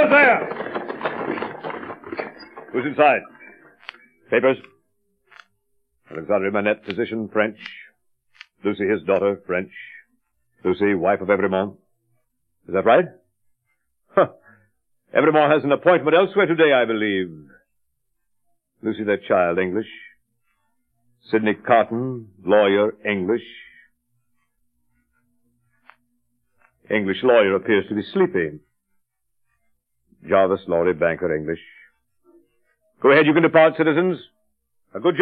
Who's there? Who's inside? Papers? Alexandre Manette, physician, French. Lucy, his daughter, French. Lucy, wife of Evremont. Is that right? Huh. Evremont has an appointment elsewhere today, I believe. Lucy, their child, English. Sidney Carton, lawyer, English. English lawyer appears to be sleeping. Jarvis, Laurie, banker, English. Go ahead, you can depart, citizens. A good journey.